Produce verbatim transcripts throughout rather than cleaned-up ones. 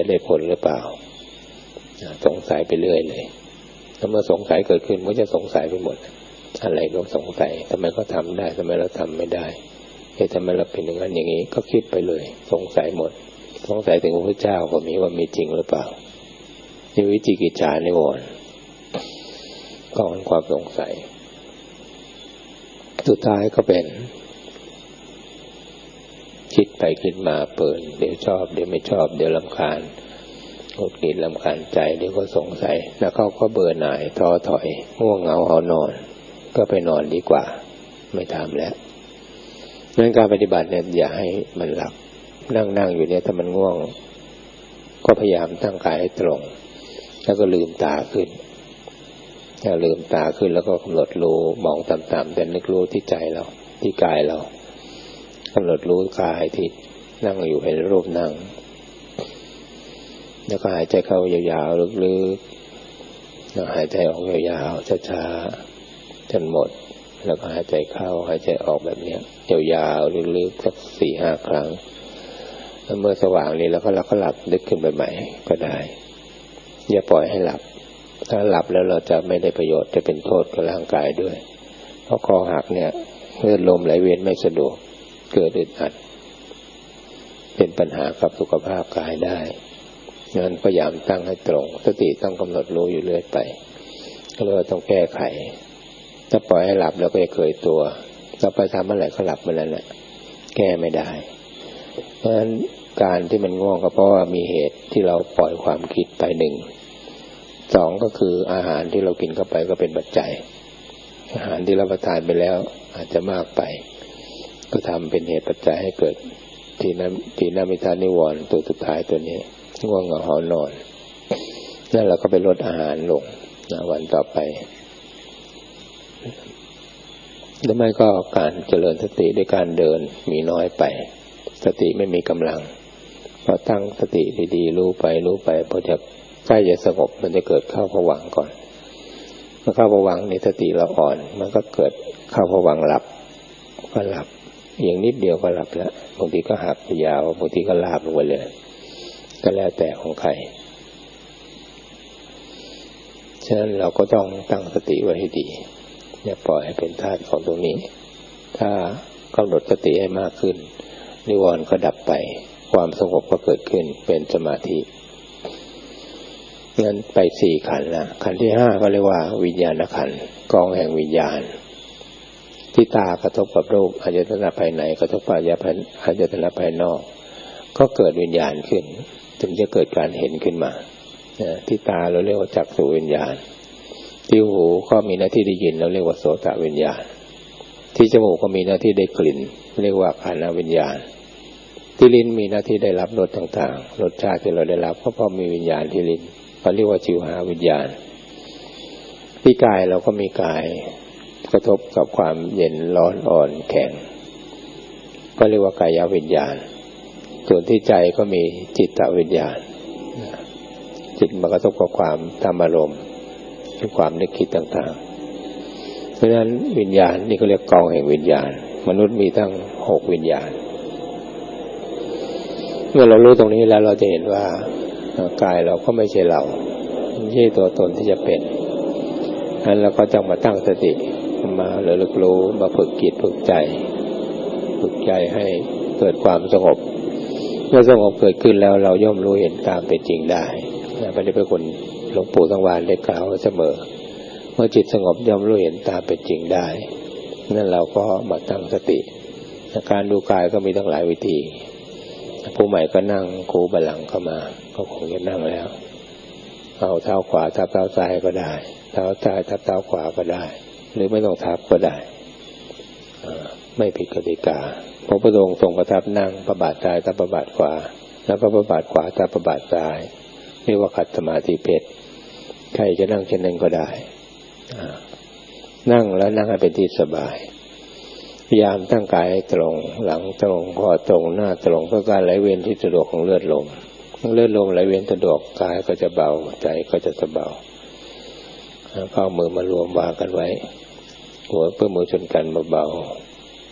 ได้ผลหรือเปล่าสงสัยไปเรื่อยเลยถ้าเมื่อสงสัยเกิดขึ้นก็จะสงสัยไปหมดอะไรก็สงสัยทำไมเขาทำได้ทำไมเราทำไม่ได้เฮ้ยทำไมเราเป็นอย่างนั้นอย่างนี้ก็คิดไปเลยสงสัยหมดสงสัยถึงพระพุทธเจ้าก็มีว่ามีจริงหรือเปล่านี่วิจิกิจฉานิวรณ์ก็เป็นความสงสัยสุดท้ายก็เป็นคิดไปคิดมาเปิดเดี๋ยวชอบเดี๋ยวไม่ชอบเดี๋ยวรำคาญหงุดหงิดรำคาญใจเดี๋ยวก็สงสัยแล้วเขาก็เบื่อหน่ายท้อถอยง่วงเหงาเอานอนก็ไปนอนดีกว่าไม่ทำแล้วเรื่องการปฏิบัติเนี่ยอย่าให้มันหลับนั่งนั่งอยู่เนี่ยถ้ามันง่วงก็พยายามตั้งกายให้ตรงแล้วก็ลืมตาขึ้นถ้าลืมตาขึ้นแล้วก็กำหนดรู้มองต่ำๆแต่นึกรู้ที่ใจเราที่กายเรากำหนดรู้กายที่นั่งอยู่เห็นรูปนั่งแล้วก็หายใจเข้ายาวๆลึกๆแล้วหายใจออกยาวๆช้าๆจนหมดแล้วก็หายใจเข้าหายใจออกแบบนี้ยาวๆลึกๆสักสี่ห้าครั้งแล้วเมื่อสว่างนี้แล้วก็เราก็หลับลึกขึ้นไปใหม่ก็ได้อย่าปล่อยให้หลับถ้าหลับแล้วเราจะไม่ได้ประโยชน์จะเป็นโทษกับร่างกายด้วยเพราะคอหักเนี่ยเลือดลมไหลเวียนไม่สะดวกเกิดอึดอัดเป็นปัญหากับสุขภาพกายได้งั้นพยายามตั้งให้ตรงสติต้องกำหนดรู้อยู่เรื่อยไปก็เลยต้องแก้ไขถ้าปล่อยให้หลับแล้วก็จะเคยตัวเราไปทำเมื่อไหร่ก็หลับเมื่อนั้นแหละแก้ไม่ได้เพราะฉะนั้นการที่มันง่วงก็เพราะว่ามีเหตุที่เราปล่อยความคิดไปหนึ่งสองก็คืออาหารที่เรากินเข้าไปก็เป็นปัจจัยอาหารที่เราประทานไปแล้วอาจจะมากไปก็ทำเป็นเหตุปัจจัยให้เกิดทีนั้นทีนามิทานิวรณ์ตัวสุดท้ายตัวนี้ง่วงเหงาหอนอนนั่นเราก็ไปลดอาหารลงนะวันต่อไปหรือไม่ก็การเจริญสติด้วยการเดินมีน้อยไปสติไม่มีกำลังพอตั้งสติดีๆรู้ไปรู้ไปพอจะใกล้จะสงบมันจะเกิดเข้าภวังค์ก่อนเมื่อเข้าภวังค์นี่สติเราอ่อนมันก็เกิดเข้าภวังค์หลับก็หลับอย่างนิดเดียวก็หลับแล้วบางทีก็หักยาวบางทีก็ลาบลงไปเลยก็แล้วแต่ของใครฉะนั้นเราก็ต้องตั้งสติไว้ให้ดีอย่าปล่อยให้เป็นธาตุของตรงนี้ถ้ากำหนดสติให้มากขึ้นนิวรณ์ก็ดับไปความสงบก็เกิดขึ้นเป็นสมาธิงั้นไปสี่ขันธ์ละขันธ์ที่ห้าก็เรียกว่าวิญญาณขันธ์กองแห่งวิญญาณที่ตากระทบกับรูปอายตนะภายในกระทบกับอายตนะภายนอกก็เกิดวิญญาณขึ้นจึงจะเกิดการเห็นขึ้นมาที่ตาเราเรียกว่าจักษุวิญญาณที่หูก็มีหน้าที่ได้ยินเราเรียกว่าโสตวิญญาณที่จมูกก็มีหน้าที่ได้กลิ่นเรียกว่าฆานวิญญาณที่ลิ้นมีหน้าที่ได้รับรสต่างๆรสชาติที่เราได้รับก็เพราะมีวิญญาณที่ลิ้นเขาเรียกว่าชิวหาวิญญาณที่กายเราก็มีกายกระทบกับความเย็นร้อนอ่อนแข็งก็เรียกว่ากายวิญญาณส่วนที่ใจก็มีจิตวิญญาณจิตมากระทบกับความธรรมอารมณ์คือความนึกคิดต่างๆเพราะฉะนั้นวิญญาณนี่เขาเรียกกองแห่งวิญญาณมนุษย์มีทั้งหกวิญญาณเมื่อเรารู้ตรงนี้แล้วเราจะเห็นว่ากายเราก็ไม่ใช่เราไม่ใช่ตัวตนที่จะเป็นฉะนั้นเราก็ต้องมาตั้งสติมาระลึกรู้มาฝึกจิตฝึกใจฝึกใจให้เกิดความสงบเมื่อสงบเกิดขึ้นแล้วเราย่อมรู้เห็นตามเป็นจริงได้พระเดชพระคุณหลวงปู่สังวาลได้กล่าวเสมอเมื่อจิตสงบย่อมรู้เห็นตามเป็นจริงได้นั่นเราก็มาตั้งสติการดูกายก็มีทั้งหลายวิธีผู้ใหม่ก็นั่งคูบัลลังก์เข้ามาก็คงจะนั่งแล้วเอาเท้าขวาทับเท้าซ้ายก็ได้เท้าซ้ายทับเท้าขวาก็ได้หรือไม่ต้องทับก็ได้ไม่ผิดกติกาพระพุทธองค์ทรงประทับนั่งประบาทซ้ายทับประบาทขวาแล้วก็ประบาทขวาทับประบาทซ้ายเรียกว่าขัดสมาธิเพชรใครจะนั่งเช่นนั้นก็ได้นั่งแล้วนั่งให้เป็นที่สบายพยายามตั้งกายให้ตรงหลังตรงคอตรงหน้าตรงเพื่อการไหลเวียนที่สะดวกของเลือดลมเลือดลมไหลเวียนสะดวกกายก็จะเบาใจก็จะสบายเข้ามือมารวมวางกันไว้หัวเพื่อมือชนกันเบา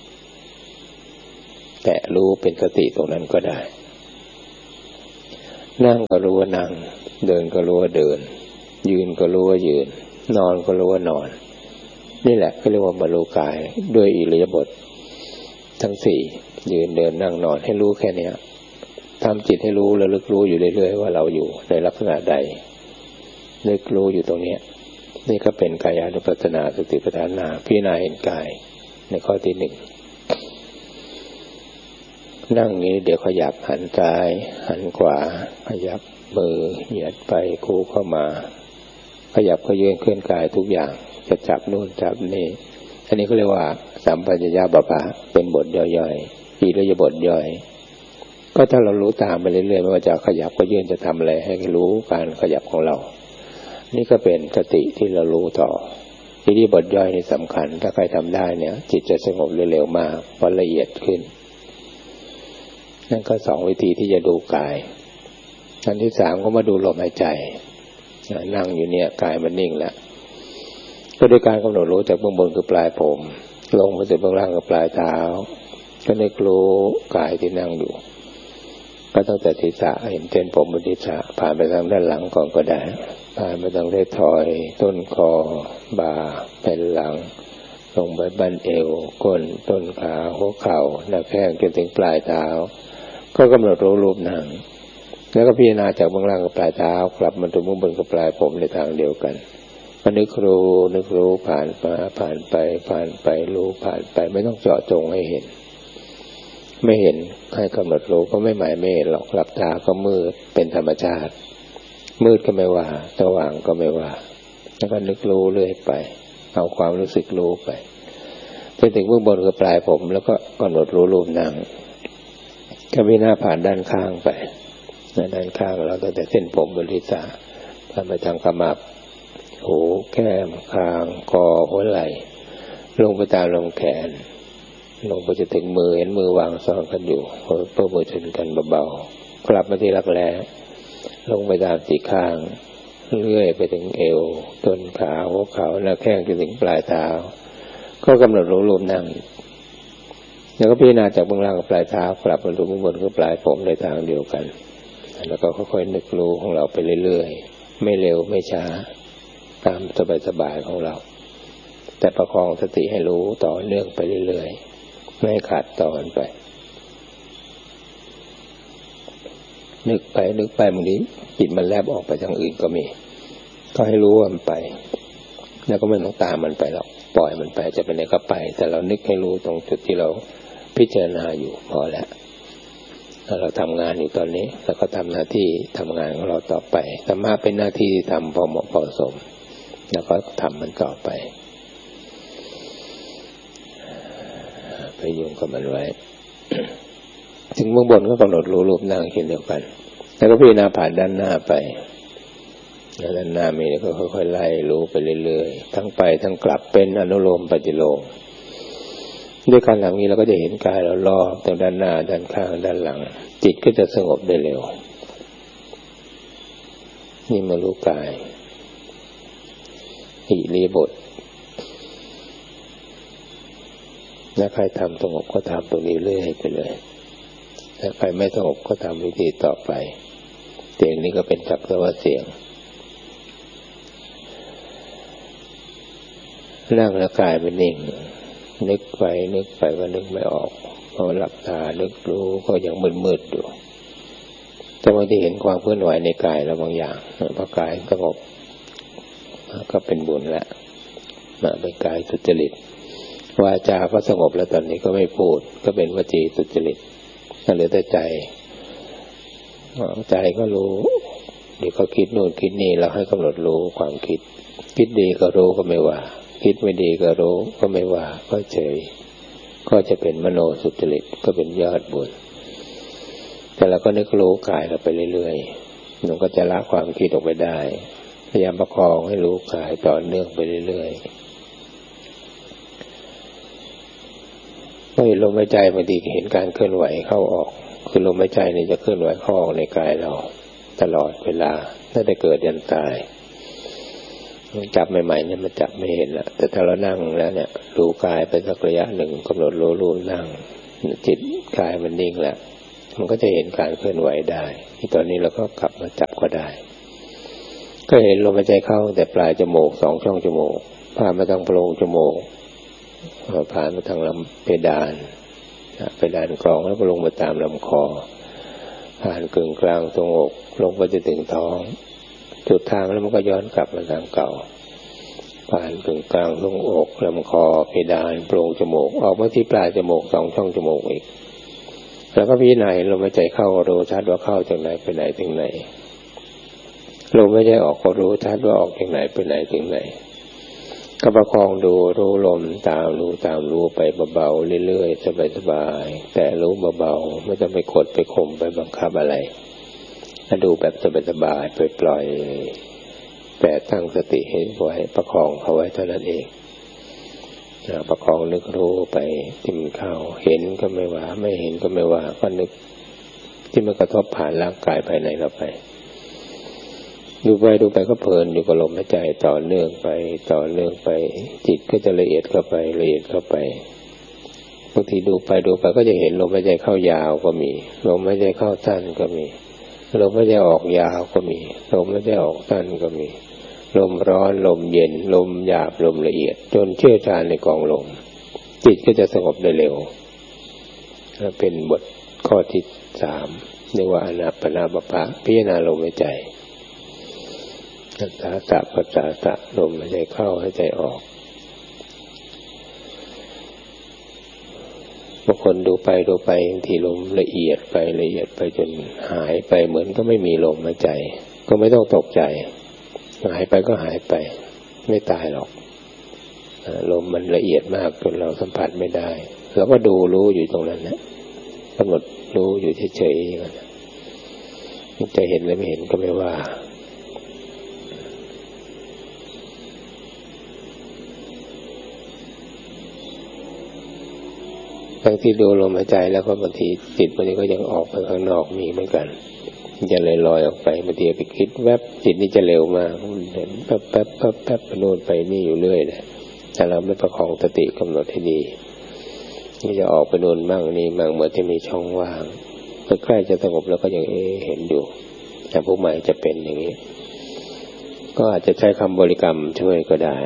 ๆแตะรู้เป็นสติตรงนั้นก็ได้นั่งก็รู้ว่านั่งเดินก็รู้ว่าเดินยืนก็รู้ว่ายืนนอนก็รู้ว่านอนนี่แหละก็เรียกว่าบรรลุกายด้วยอิริยาบถทั้งสี่ยืนเดินนั่งนอนให้รู้แค่นี้ทำจิตให้รู้ระลึกรู้อยู่เรื่อยๆว่าเราอยู่ในลักษณะใดนึกรู้อยู่ตรงนี้นี่ก็เป็นกายานุปัสสนาสติปัฏฐานาพิจารณาเห็นกายในข้อที่หนึ่งนั่งนี้เดี๋ยวขยับหันซ้ายหันขวาขยับมือเหยียดไปคู่เข้ามาขยับก็ยืนเคลื่อนกายทุกอย่างจะจับนู่นจับนี่อันนี้ก็เรียกว่าสัมปชัญญะบัพพะเป็นบทย่อยๆอิริยาบถย่อยก็ถ้าเรารู้ตามไปเรื่อยๆไม่ว่าจะขยับก็ยืนจะทำอะไรให้รู้การขยับของเรานี่ก็เป็นสติที่เรารู้ต่ออิริยาบถย่อยนี่สำคัญถ้าใครทำได้เนี่ยจิตจะสงบเร็วๆมากเพราะละเอียดขึ้นนั่นก็สองวิธีที่จะดูกายอันที่สามก็มาดูลมหายใจนั่งอยู่เนี่ยกายมันนิ่งแล้วก็ด้วยการกำหนดรู้จากเบื้องบนคือปลายผมลงมาถึงเบื้องล่างคือปลายเท้าก็นึกรู้กายที่นั่งอยู่ก็ตั้งแต่ศีรษะเห็นเส้นผมบนศีรษะผ่านไปทางด้านหลังก่อนก็ได้ผ่านไปทางท้ายทอยต้นคอบ่าแผ่นหลังลงไปบั้นเอวก้นต้นขาหัวเข่าหน้าแข้งจนถึงปลายเท้าก็กำหนดรู้รูปนั่งแล้วก็พิจารณาจากเบื้องล่างกับปลายเท้ากลับมาถึงเบื้องบนกับปลายผมในทางเดียวกันก็นึกรู้นึกรู้ผ่านมาผ่านไปผ่านไปรู้ผ่านไปไม่ต้องเจาะจงให้เห็นไม่เห็นให้กำหนดรู้ก็ไม่หมายไม่เห็นหรอกหลับตาก็มืดเป็นธรรมชาติมืดก็ไม่ว่าสว่างก็ไม่ว่าแล้วก็นึกรู้เรื่อยไปเอาความรู้สึกรู้ไปจนถึงเบื้องบนกับปลายผมแล้วก็กำหนดรู้รูปนั่งก็พิจารณาผ่านด้านข้างไปด้านข้างเราตั้งแต่เส้นผมบนศีรษะผ่านไปทางขมับหูแก้มคางคอหัวไหล่ลงไปตามลำแขนลงไปจะถึงมือเห็นมือวางซ้อนกันอยู่เพื่อมือชนกันเบาๆกลับมาที่รักแร้ลงไปตามสี่ข้างเลื่อยไปถึงเอวต้นขาหัวเข่าหน้าแข้งจนถึงปลายเท้าก็กำหนดรู้รูปนั่งแล้วก็พิจารณาจากเบื้องล่างกับปลายเท้ากลับมาดูเบื้องบนกับปลายผมในทางเดียวกันแล้วก็ค่อยๆนึกรู้ของเราไปเรื่อยๆไม่เร็วไม่ช้าตามสบายๆของเราแต่ประคองสติให้รู้ต่อเนื่องไปเรื่อยๆไม่ขาดตอนไปนึกไปนึกไปบางทีจิตมันแลบออกไปทางอื่นก็มีก็ให้รู้ว่ามันไปแล้วก็ไม่ต้องตามมันไปหรอกปล่อยมันไปจะไปไหนก็ไปแต่เรานึกให้รู้ตรงจุดที่เราพิจารณาอยู่พอแล้วเราทำงานอยู่ตอนนี้แล้วก็ทำหน้าที่ทำงานของเราต่อไปธรรมะเป็นหน้าที่ที่ทำพอเหมาะพอสมแล้วก็ทำมันต่อไปไปยุ่งกับมันไว้ ถึงเบื้องบนก็กำหนดรู้รูปนั่งเช่นเดียวกันแล้วก็พิจารณาผ่านด้านหน้าไปด้านหน้ามีก็ค่อยๆไล่รู้ไปเรื่อยๆทั้งไปทั้งกลับเป็นอนุโลมปฏิโลมด้วยการหลังนี้เราก็จะเห็นกายเรารอบทางด้านหน้าด้านข้างด้านหลังจิตก็จะสงบได้เร็วนี่มารู้กายอิริยาบถถ้าใครทำสงบก็ทำตรงนี้เรื่อยไปเลยถ้าใครไม่สงบก็ทำวิธีต่อไปเสียงนี้ก็เป็นสักแต่ว่าเสียงนั่งแล้วกายมันนิ่งนึกไปนึกไปก็นึกไม่ออกพอหลับตานึกรู้ก็ยังมืดๆอยู่แต่บางทีเห็นความเคลื่อนไหวในกายแล้วบางอย่างพอกายสงบก็เป็นบุญแล้วมาเป็นกายสุจริตวาจาก็สงบแล้วตอนนี้ก็ไม่พูดก็เป็นวจีสุจริตเหลือแต่ใจใจก็รู้เดี๋ยวเขาคิดโน่นคิดนี่เราให้กำหนดรู้ความคิดคิดดีก็รู้ก็ไม่ว่าคิดไม่ดีก็รู้ก็ไม่ว่าก็เฉยก็จะเป็นมโนสุจริตก็เป็นยอดบุญแต่เราก็นึกรู้กายเราไปเรื่อยๆมันก็จะละความคิดออกไปได้พยายามประคองให้รู้กายต่อเนื่องไปเรื่อยๆพอเห็นลมหายใจบางทีเห็นการเคลื่อนไหวเข้าออกคือลมหายใจนี่จะเคลื่อนไหวเข้าออกในกายเราตลอดเวลาตั้งแต่เกิดยันตายจับใหม่ๆเนี่ยมันจับไม่เห็นละแต่ถ้าเรานั่งแล้วเนี่ยรู้กายไปสักระยะหนึ่งกำหนดรู้รู้นั่งจิตกายมันนิ่งแล้วมันก็จะเห็นการเคลื่อนไหวได้ตอนนี้เราก็กลับมาจับก็ได้ก็เห็นลมหายใจเข้าแต่ปลายจมูกสองช่องจมูกผ่านมาทางโพรงจมูกผ่านมาทางลำเพดานเพดานกรองแล้วก็ลงมาตามลำคอผ่านกึ่งกลางตรงอกลงไปจนถึงท้องจุดทางแล้วมันก็ย้อนกลับมาทางเก่าผ่านกึ่งกลางตรงอกลำคอเพดานโพรงจมูกออกมาที่ปลายจมูกสองช่องจมูกอีกแล้วก็พิจารณาลมหายใจเข้ารู้ชัดว่าเข้าจากไหนไปไหนถึงไหนลมไม่ได้ออกก็รู้ชัดว่าออกจากไหนไปไหนถึงไหนก็ประคองดูรู้ลมตามรู้ตามรู้ไปเบาๆเรื่อยๆสบายๆแต่รู้เบาๆไม่ต้องไปกดไปข่มไปบังคับอะไรดูแบบสบายๆปล่อยๆแต่ตั้งสติเห็นไว้ประคองเขาไว้เท่านั้นเองประคองนึกรู้ไปที่มันเข้าเห็นก็ไม่ว่าไม่เห็นก็ไม่ว่าก็นึกที่มันกระทบผ่านร่างกายภายในเราไปดูไปดูไปก็เพลินอยู่กับลมหายใจต่อเนื่องไปต่อเนื่องไปจิตก็จะละเอียดเข้าไปละเอียดเข้าไปบางทีดูไปดูไปก็จะเห็นลมหายใจเข้ายาวก็มีลมหายใจเข้าสั้นก็มีลมหายใจออกยาวก็มีลมหายใจออกสั้นก็มีลมร้อนลมเย็นลมหยาบลมละเอียดจนเชี่ยวชาญในกองลมจิตก็จะสงบได้เร็วเป็นบทข้อที่สามเรียกว่าอานาปานสมาธิพิจารณาลมหายใจอัตตาตะปัสสะตะลมหายใจเข้าหายใจออกบางคนดูไปดูไปบางทีลมละเอียดไปละเอียดไปจนหายไปเหมือนก็ไม่มีลมหายใจก็ไม่ต้องตกใจหายไปก็หายไปไม่ตายหรอกลมมันละเอียดมากจนเราสัมผัสไม่ได้เราก็ดูรู้อยู่ตรงนั้นนะกำหนดรู้อยู่เฉยๆอย่างนั้นจะเห็นหรือไม่เห็นก็ไม่ว่าบางทีดูลมหายใจแล้วก็บางทีจิตบางทีก็ยังออกไปข้างนอกมีเหมือนกันจะลอยลอยออกไปบางทีไปคิดแวบจิตนี่จะเร็วมากเห็นแป๊บแป๊บแป๊บแป๊บไปโน่นไปนี่อยู่เรื่อยเลยแต่เราไม่ประคองสติกำหนดให้ดีนี่จะออกไปโน่นบ้างนี่บ้างเหมือนจะมีช่องว่างใกล้จะสงบแล้วก็ยังเอ๊ะเห็นอยู่แต่ผู้ใหม่จะเป็นอย่างนี้ก็อาจจะใช้คำบริกรรมช่วยก็ได้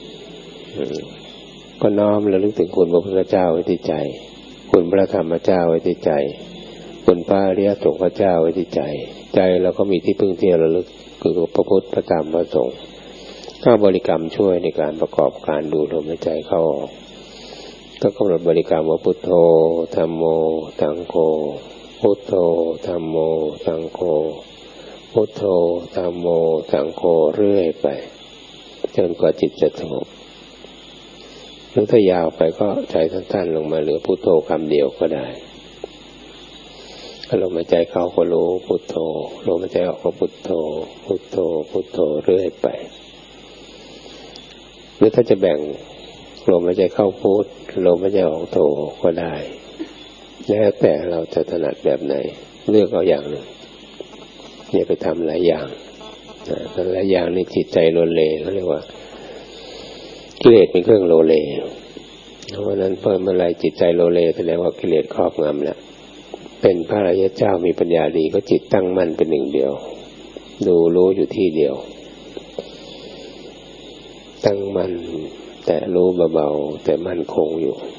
ก็น้อมระลึกถึงคุณพระพุทธเจ้าไว้ที่ใจคุณพระธรรมเจ้าไว้ที่ใจคุณพระอริยสงฆ์พระเจ้าไว้ที่ใจใจเราก็มีที่พึ่งที่ระลึกคือพระพุทธพระธรรมพระสงฆ์ก็บริกรรมช่วยในการประกอบการดูลมหายใจเข้าออกก็กำหนดบริกรรมว่าพุทโธธัมโมสังโฆพุทโธธัมโมสังโฆพุทโธธัมโมสังโฆเรื่อยไปจนกว่าจิตจะสงบหรือถ้ายาวไปก็ใช้สั้นๆลงมาเหลือพุทโธคำเดียวก็ได้ลมหายใจเข้าก็รู้พุทโธลมหายใจออกก็พุทโธพุทโธพุทโธเรื่อยไปหรือถ้าจะแบ่งลมหายใจเข้าพุทลมหายใจออกโธก็ได้แล้วแต่เราจะถนัดแบบไหนเลือกเอาอย่างหนึ่งอย่าไปทำหลายอย่างหลายอย่างนี่จิตใจโลเลเขาเรียกว่ากิเลสเป็นเครื่องโลเลเพราะนั้นเพิ่มเมื่อไรจิตใจโลเลแสดงว่ากิเลสครอบงำแล้วเป็นพระอริยเจ้ามีปัญญาดีก็จิตตั้งมั่นเป็นหนึ่งเดียวดูรู้อยู่ที่เดียวตั้งมั่นแต่รู้เบาๆแต่มั่นคงอยู่